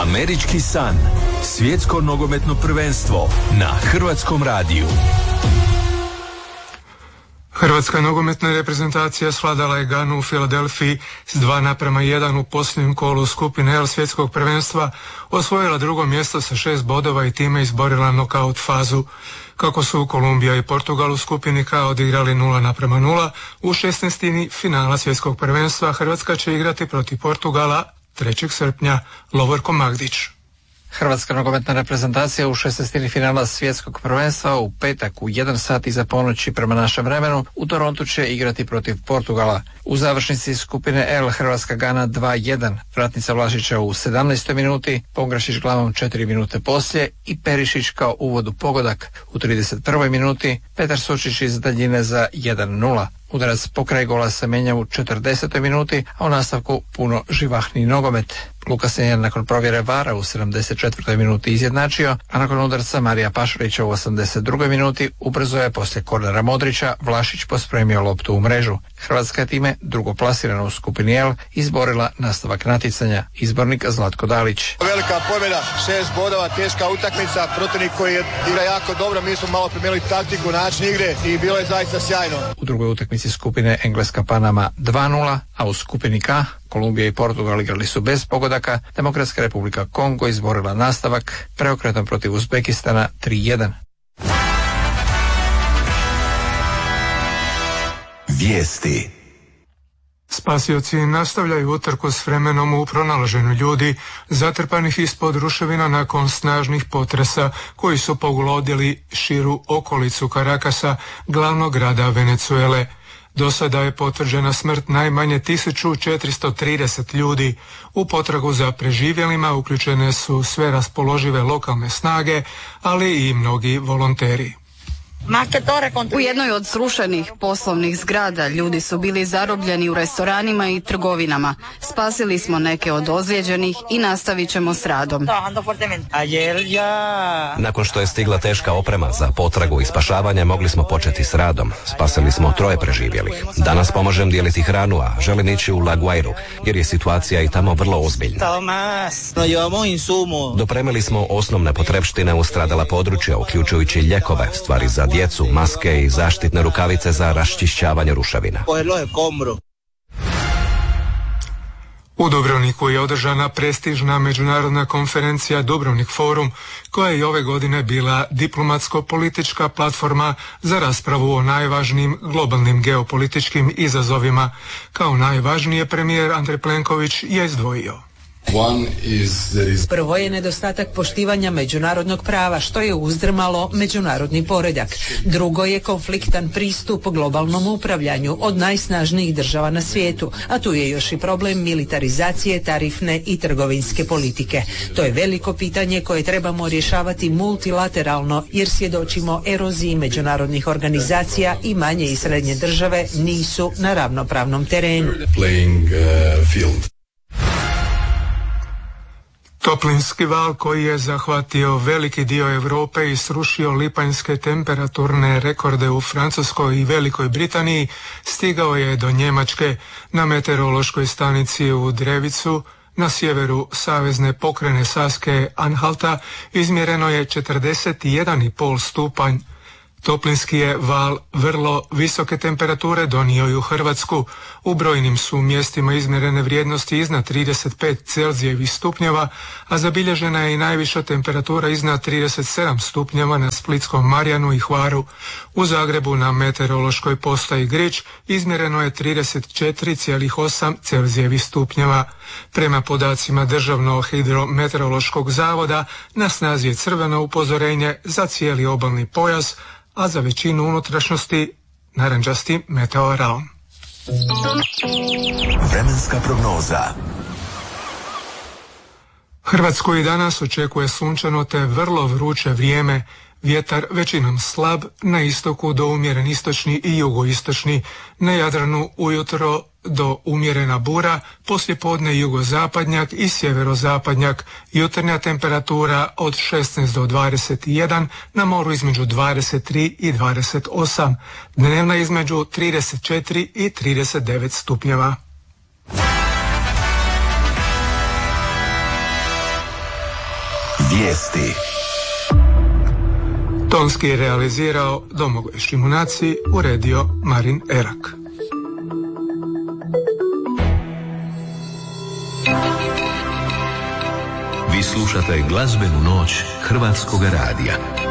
Američki san. Svjetsko nogometno prvenstvo na Hrvatskom radiju. Hrvatska nogometna reprezentacija svladala je Ganu u Filadelfiji s 2:1 u posljednjem kolu skupine L svjetskog prvenstva, osvojila drugo mjesto sa 6 bodova i time izborila nokaut fazu. Kako su Kolumbija i Portugal u skupini K odigrali 0:0 u 16. finala svjetskog prvenstva, Hrvatska će igrati protiv Portugala 3. srpnja. Lovorko Magdić. Hrvatska nogometna reprezentacija u 16. finala svjetskog prvenstva u petak u 1 sat iza ponoći prema našem vremenu u Torontu će igrati protiv Portugala. U završnici skupine L Hrvatska Gana 2:1, vratnica Vlašića u 17. minuti, Pongrašić glavom 4 minute poslije i Perišić kao uvod u pogodak u 31. minuti, Petar Sučić iz daljine za 1:0. Udarac pokraj gola se menja u 40. minuti, a u nastavku puno živahni nogomet. Luka Senjan nakon provjere VAR-a u 74. minuti izjednačio, a nakon udarca Marija Pašurića u 82. minuti ubrzo je poslije kornera Modrića Vlašić pospremio loptu u mrežu. Hrvatska je time drugoplasirana u skupini L izborila nastavak natjecanja. Izbornik Zlatko Dalić. Velika pobjeda, 6 bodova, teška utakmica, protivnik koji igra jako dobro, mi smo malo promijenili taktiku, način igre i bilo je zaista sjajno. U drugoj utakmici skupine Engleska Panama 2:0, a u skupini K Kolumbija i Portugal igrali su bez pogodaka, Demokratska republika Kongo izborila nastavak preokretom protiv Uzbekistana 3:1. Vijesti. Spasioci nastavljaju utrku s vremenom u pronalaženju ljudi zatrpanih ispod ruševina nakon snažnih potresa koji su pogodili širu okolicu Karakasa, glavnog grada Venezuele. Do sada je potvrđena smrt najmanje 1430 ljudi. U potragu za preživjelima uključene su sve raspoložive lokalne snage, ali i mnogi volonteri. U jednoj od srušenih poslovnih zgrada ljudi su bili zarobljeni u restoranima i trgovinama. Spasili smo neke od ozlijeđenih i nastavit ćemo s radom. Nakon što je stigla teška oprema za potragu i spašavanje, mogli smo početi s radom. Spasili smo 3 preživjelih. Danas pomažem dijeliti hranu, a želim ići u La Guairu, jer je situacija i tamo vrlo ozbiljna. Dopremili smo osnovne potrepštine u stradala područja, uključujući ljekove, stvari za djecu, maske i zaštitne rukavice za raščišćavanje ruševina. U Dubrovniku je održana prestižna međunarodna konferencija Dubrovnik Forum, koja je i ove godine bila diplomatsko-politička platforma za raspravu o najvažnijim globalnim geopolitičkim izazovima. Kao najvažnije premijer Andrej Plenković je izdvojio: Prvo je nedostatak poštivanja međunarodnog prava, što je uzdrmalo međunarodni poredak. Drugo je konfliktan pristup globalnom upravljanju od najsnažnijih država na svijetu, a tu je još i problem militarizacije, tarifne i trgovinske politike. To je veliko pitanje koje trebamo rješavati multilateralno, jer svjedočimo eroziji međunarodnih organizacija i manje i srednje države nisu na ravnopravnom terenu. Toplinski val koji je zahvatio veliki dio Europe i srušio lipanjske temperaturne rekorde u Francuskoj i Velikoj Britaniji stigao je do Njemačke. Na meteorološkoj stanici u Drevicu na sjeveru savezne pokrajine Saske Anhalta izmjereno je 41,5 stupanj. Toplinski je val vrlo visoke temperature donio i u Hrvatsku. U brojnim su mjestima izmjerene vrijednosti iznad 35 Celzijevih stupnjeva, a zabilježena je i najviša temperatura iznad 37 stupnjeva na Splitskom Marjanu i Hvaru. U Zagrebu na meteorološkoj postaji Grič izmjereno je 34,8 Celzijevih stupnjeva. Prema podacima Državnog hidrometeorološkog zavoda na snazi je crveno upozorenje za cijeli obalni pojas, a za većinu unutrašnjosti narančasti meteoraon. Vremenska prognoza. Hrvatsku i danas očekuje sunčano te vrlo vruće vrijeme. Vjetar većinom slab, na istoku do umjeren istočni i jugoistočni, na Jadranu ujutro do umjerena bura, poslijepodne jugozapadnjak i sjeverozapadnjak, jutarnja temperatura od 16 do 21, na moru između 23 i 28, dnevna između 34 i 39 stupnjeva. Vijesti. Tonski je realizirao Domagoj Šimunaci, uredio Marin Erak. Vi slušate glazbenu noć Hrvatskog radija.